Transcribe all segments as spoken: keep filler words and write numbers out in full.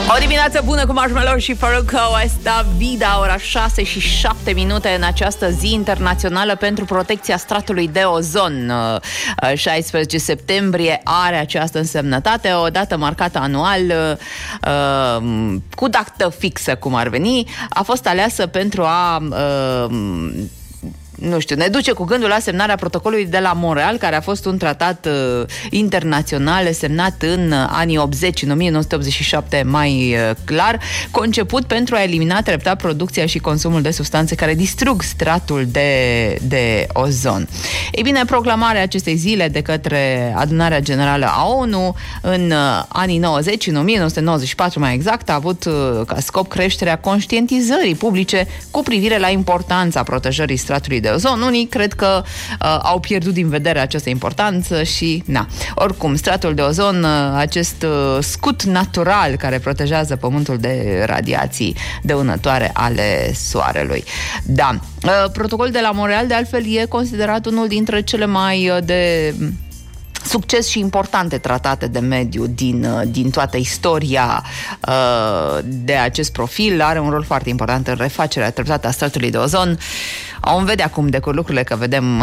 O dimineață bună cu Marshmello și Farruko. Esta vida, ora șase și șapte minute în această zi internațională pentru protecția stratului de ozon. șaisprezece septembrie are această însemnătate, o dată marcată anual cu dată fixă, cum ar veni. A fost aleasă pentru a... nu știu, ne duce cu gândul la semnarea protocolului de la Montreal, care a fost un tratat uh, internațional semnat în anii optzeci, în o mie nouă sute optzeci și șapte mai uh, clar, conceput pentru a elimina treptat producția și consumul de substanțe care distrug stratul de, de ozon. Ei bine, proclamarea acestei zile de către Adunarea Generală a ONU în uh, anii nouăzeci, în o mie nouă sute nouăzeci și patru mai exact, a avut uh, ca scop creșterea conștientizării publice cu privire la importanța protejării stratului de ozon. Unii cred că uh, au pierdut din vedere această importanță și, na, oricum, stratul de ozon, uh, acest uh, scut natural care protejează Pământul de radiații dăunătoare ale soarelui. Da, uh, protocolul de la Montreal, de altfel, e considerat unul dintre cele mai uh, de... succes și importante tratate de mediu din, din toată istoria uh, de acest profil. Are un rol foarte important în refacerea treptată a stratului de ozon. Om vede acum de cu lucrurile că vedem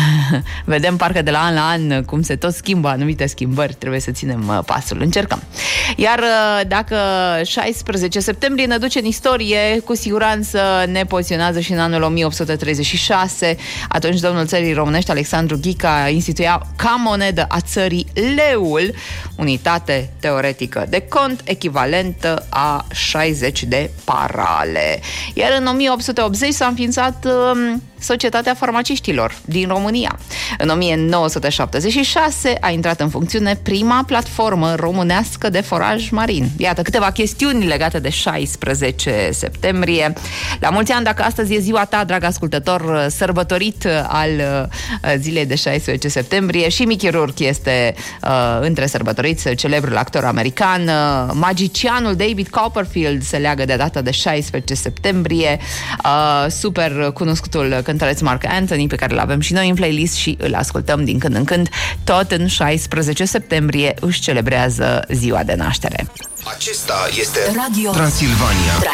vedem parcă de la an la an cum se tot schimbă anumite schimbări. Trebuie să ținem pasul. Încercăm. Iar dacă șaisprezece septembrie ne duce în istorie, cu siguranță ne poziționează și în anul o mie opt sute treizeci și șase. Atunci domnul țării românești Alexandru Ghica instituia ca monedă a țării leul, unitate teoretică de cont echivalentă a șaizeci de parale. Iar în o mie opt sute optzeci s-a înființat um, Societatea Farmaciștilor din România. În o mie nouă sute șaptezeci și șase a intrat în funcțiune prima platformă românească de foraj marin. Iată câteva chestiuni legate de șaisprezece septembrie. La mulți ani, dacă astăzi e ziua ta, drag ascultător, sărbătorit al zilei de șaisprezece septembrie, și Mickey Rourke este uh, între sărbătoriți, celebrul actor american. Uh, magicianul David Copperfield se leagă de data de șaisprezece septembrie. Uh, super cunoscutul cântăreț Mark Anthony, pe care îl avem și noi în playlist și îl ascultăm din când în când, tot în șaisprezece septembrie își celebrează ziua de naștere. Acesta este Radio Transilvania.